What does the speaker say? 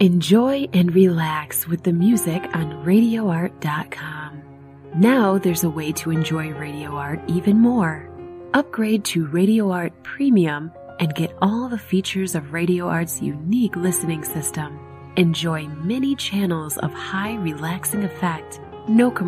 Enjoy and relax with the music on RadioArt.com. Now there's a way to enjoy Radio Art even more. Upgrade to Radio Art Premium and get all the features of Radio Art's unique listening system. Enjoy many channels of high relaxing effect, no